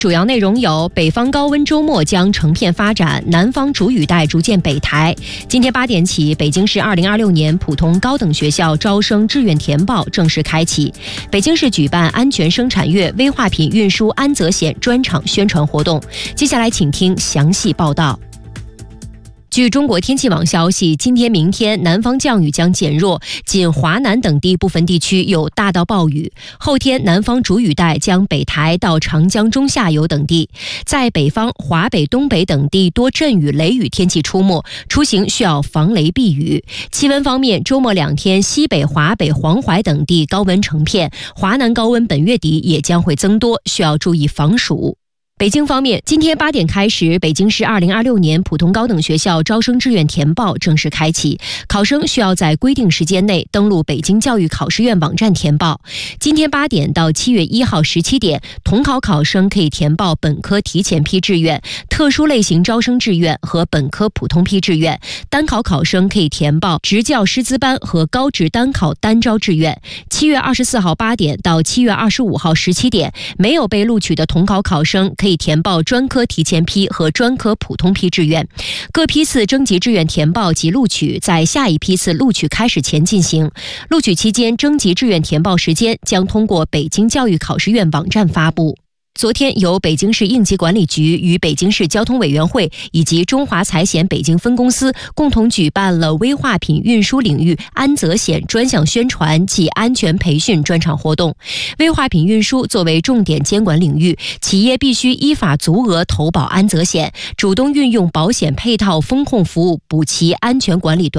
主要内容有：北方高温周末将成片发展，南方主雨带逐渐北抬。今天8点起，北京市2026年普通高等学校招生志愿填报正式开启。北京市举办安全生产月危化品运输安责险专场宣传活动。接下来请听详细报道。据中国天气网消息，今天、明天南方降雨将减弱，仅华南等地部分地区有大到暴雨。后天南方主雨带将北抬到长江中下游等地，在北方、华北、东北等地多阵雨、雷雨天气出没，出行需要防雷避雨。气温方面，周末2天西北、华北、黄淮等地高温成片，华南高温本月底也将会增多，需要注意防暑。北京方面，今天8点开始，北京市2026年普通高等学校招生志愿填报正式开启。考生需要在规定时间内登录北京教育考试院网站填报。今天8点到7月1号17点，统考考生可以填报本科提前批志愿、特殊类型招生志愿和本科普通批志愿；单考考生可以填报职教师资班和高职单考单招志愿。7月24号8点到7月25号17点，没有被录取的统考考生可以填报专科提前批和专科普通批志愿。各批次征集志愿填报及录取在下一批次录取开始前进行。录取期间征集志愿填报时间将通过北京教育考试院网站发布。昨天，由北京市应急管理局与北京市交通委员会以及中华财险北京分公司共同举办了危化品运输领域安责险专项宣传暨安全培训专场活动。危化品运输作为重点监管领域，企业必须依法足额投保安责险，主动运用保险配套风控服务补齐安全管理端